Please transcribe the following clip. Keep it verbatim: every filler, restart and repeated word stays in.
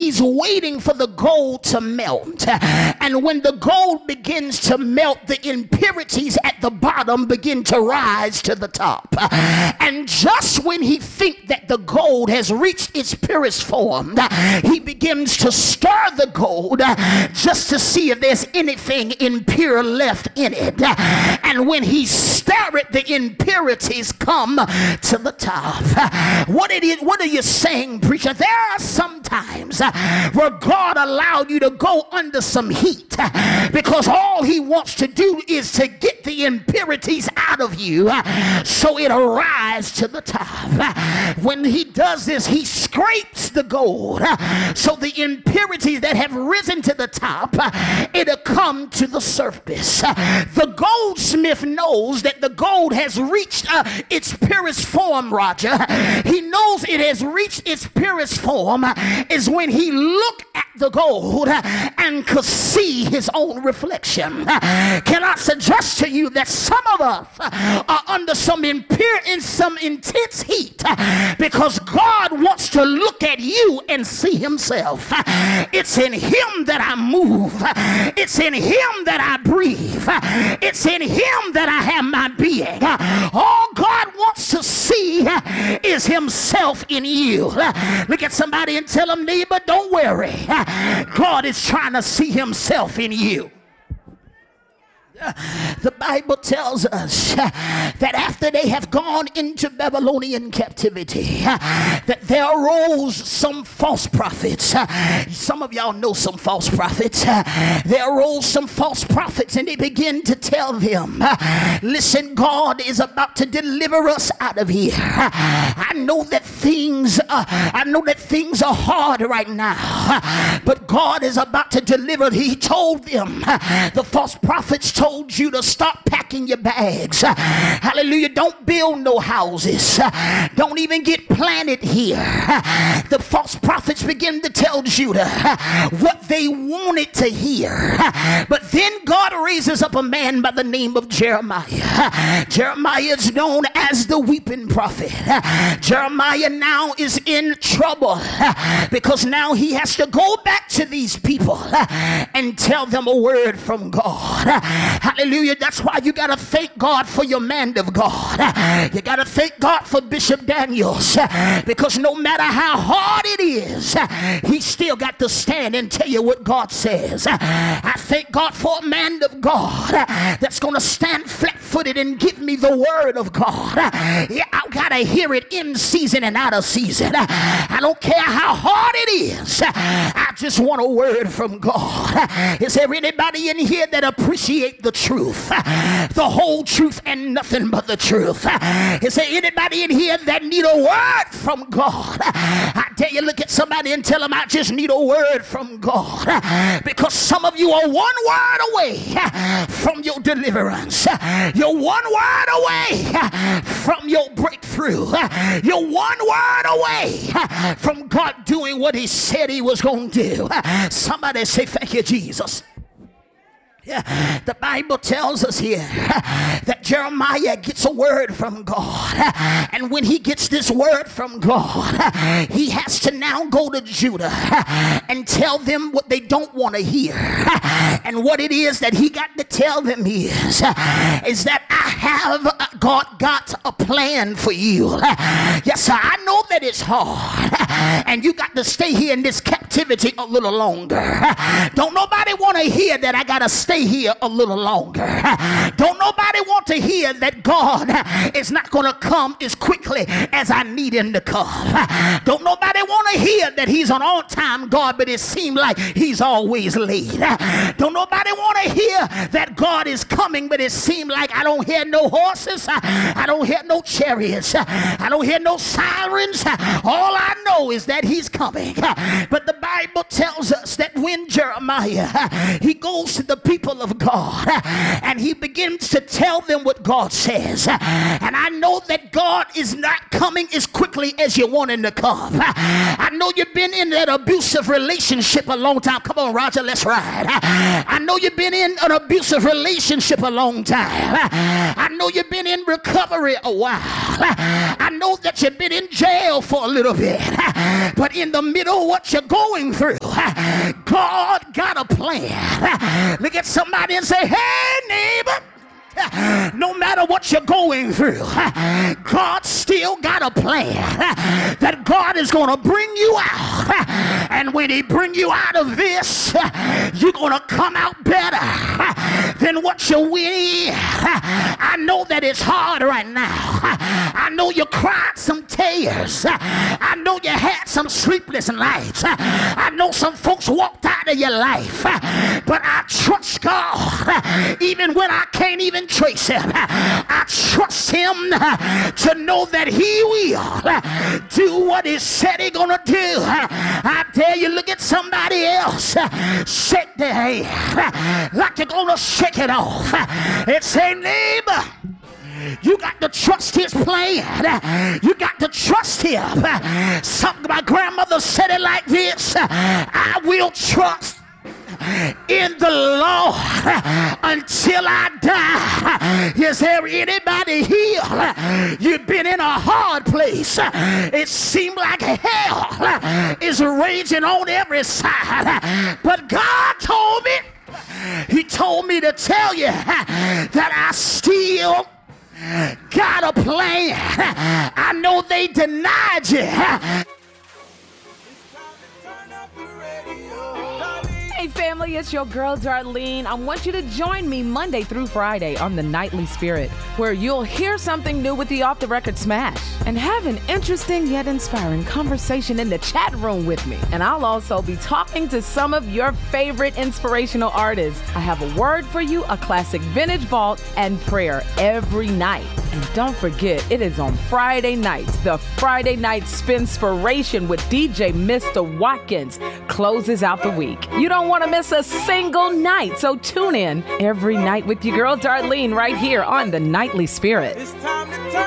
he's waiting for the gold to melt. And when the gold begins to melt, the impurities at the bottom begin to rise to the top. And just when he thinks that the gold has reached its purest form, he begins to stir the gold just to see if there's anything impure left in it. And when he stir it, the impurities come to the top. What, it is, what are you saying, preacher? There are some times where God allowed you to go under some heat because all he wants to do is to get the impurities out of you so it'll rise to the top. When he does this, he scrapes the gold so the impurities that have risen to the top, it'll come to the surface. The goldsmith knows that the gold has reached uh, its purest form, Roger. He knows it has reached its purest form is when he look at the gold and could see his own reflection. Can I suggest to you that some of us are under some impure in some intense heat because God wants to look at you and see himself. It's in him that I move. It's in him that I breathe. It's in him that I have my being. All God wants to see is himself in you. Look at somebody and tell them, neighbor, don't worry. God is trying to see himself in you. The Bible tells us that after they have gone into Babylonian captivity, that there arose some false prophets. Some of y'all know some false prophets. There arose some false prophets and they begin to tell them, listen, God is about to deliver us out of here. I know that things, uh, I know that things are hard right now, but God is about to deliver. He told them, the false prophets told you to stop packing your bags. Hallelujah. Don't build no houses. Don't even get planted here. The false prophets begin to tell Judah what they wanted to hear. But then God raises up a man by the name of Jeremiah. Jeremiah is known as the weeping prophet. Jeremiah now is in trouble because now he has to go back to these people and tell them a word from God. Hallelujah. That's why you got to thank God for your man of God. You got to thank God for Bishop Daniels because no matter how hard it is, he still got to stand and tell you what God says. I thank God for a man of God that's going to stand flat-footed and give me the word of God. Yeah, I got to hear it in season and out of season. I don't care how hard it is. I just want a word from God. Is there anybody in here that appreciate the truth, the whole truth and nothing but the truth? Is there anybody in here that need a word from God? I tell you, look at somebody and tell them, I just need a word from God, because some of you are one word away from your deliverance. You're one word away from your breakthrough. You're one word away from God doing what he said he was going to do. Somebody say, thank you, Jesus. Yeah, the Bible tells us here that Jeremiah gets a word from God. And when he gets this word from God, he has to now go to Judah and tell them what they don't want to hear. And what it is that he got to tell them is, is that I have, God got a plan for you. Yes, sir, I know that it's hard. And you got to stay here in this captivity a little longer. Don't nobody want to hear that I got to stay here a little longer. Don't nobody want to hear that God is not going to come as quickly as I need him to come. Don't nobody want to hear that he's an on-time God, but it seems like he's always late. Don't nobody want to hear that God is coming, but it seems like I don't hear no horses. I don't hear no chariots. I don't hear no sirens. All I know is that he's coming. But the Bible tells us that when Jeremiah, he goes to the people of God God, and he begins to tell them what God says. And I know that God is not coming as quickly as you want him to come. I know you've been in that abusive relationship a long time. Come on, Roger, let's ride. I know you've been in an abusive relationship a long time. I know you've been in recovery a while. I know that you've been in jail for a little bit. But in the middle of what you're going through, God got a plan. Look at somebody and say, hey, neighbor. No matter what you're going through, God still got a plan that God is going to bring you out. And when he bring you out of this, you're going to come out better than what you went in. I know that it's hard right now. I know you cried some tears. I know you had some sleepless nights. I know some folks walked out of your life. But I trust God even when I can't even trace him. I trust him to know that he will do what he said he's gonna do. I tell you, look at somebody else, shake their hand like you're gonna shake it off and say, neighbor, you got to trust his plan. You got to trust him. Some, my grandmother said it like this: I will trust in the Lord until I die. Is there anybody here? You've been in a hard place. It seemed like hell is raging on every side. But God told me, he told me to tell you that I still got a plan. I know they denied you. Hey family, it's your girl Darlene. I want you to join me Monday through Friday on The Nightly Spirit, where you'll hear something new with the Off the Record Smash and have an interesting yet inspiring conversation in the chat room with me. And I'll also be talking to some of your favorite inspirational artists. I have a word for you, a classic vintage vault, and prayer every night. And don't forget, it is on Friday nights. The Friday Night Spinspiration with D J Mister Watkins closes out the week. You don't want to miss a single night, so tune in every night with your girl Darlene right here on The Nightly Spirit. It's time to turn